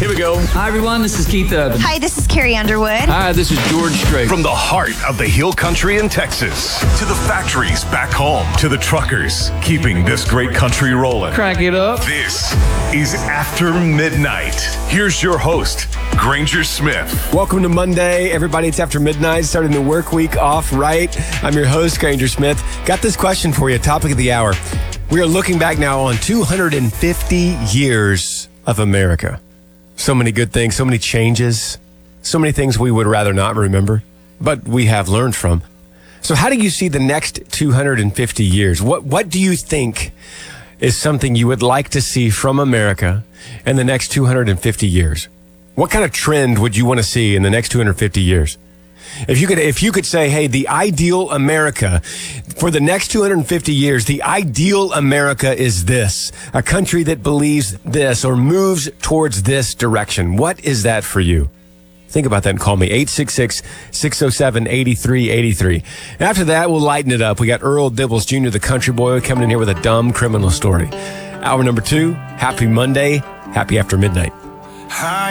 Here we go. Hi, everyone. This is Keith Urban. Hi, this is Carrie Underwood. Hi, this is George Strait. From the heart of the Hill Country in Texas to the factories back home to the truckers keeping this great country rolling. Crank it up. This is After Midnight. Here's your host, Granger Smith. Welcome to Monday, everybody. It's After Midnight, starting the work week off right. I'm your host, Granger Smith. Got this question for you, topic of the hour. We are looking back now on 250 years of America. So many good things, so many changes, so many things we would rather not remember, but we have learned from. So how do you see the next 250 years? What do you think is something you would like to see from America in the next 250 years? What kind of trend would you want to see in the next 250 years? If you could say, hey, the ideal America for the next 250 years, the ideal America is this, a country that believes this or moves towards this direction. What is that for you? Think about that and call me 866-607-8383. After that, we'll lighten it up. We got Earl Dibbles Jr., the country boy, coming in here with a dumb criminal story. Hour number 2, happy Monday, happy After Midnight. Hi.